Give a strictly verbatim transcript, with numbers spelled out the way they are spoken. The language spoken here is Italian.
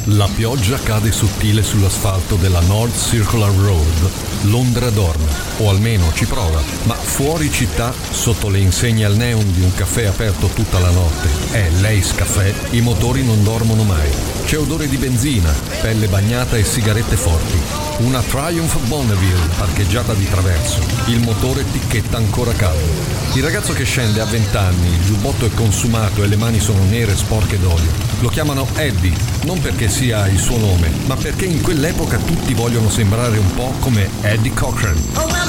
La pioggia cade sottile sull'asfalto della North Circular Road. Londra dorme, o almeno ci prova, ma fuori città, sotto le insegne al neon di un caffè aperto tutta la notte, è Lace Café, i motori non dormono mai. C'è odore di benzina, pelle bagnata e sigarette forti. Una Triumph Bonneville parcheggiata di traverso. Il motore ticchetta ancora caldo. Il ragazzo che scende ha vent'anni, il giubbotto è consumato e le mani sono nere sporche d'olio. Lo chiamano Eddie, non perché sia il suo nome, ma perché in quell'epoca tutti vogliono sembrare un po' come Eddie Cochran.